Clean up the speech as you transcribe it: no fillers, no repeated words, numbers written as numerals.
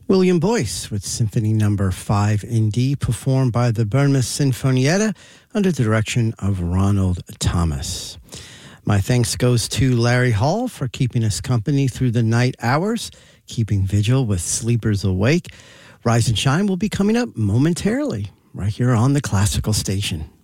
William Boyce with Symphony Number 5 in D, performed by the Bournemouth Sinfonietta under the direction of Ronald Thomas. My thanks goes to Larry Hall for keeping us company through the night hours, keeping vigil with sleepers awake. Rise and Shine will be coming up momentarily right here on the Classical Station.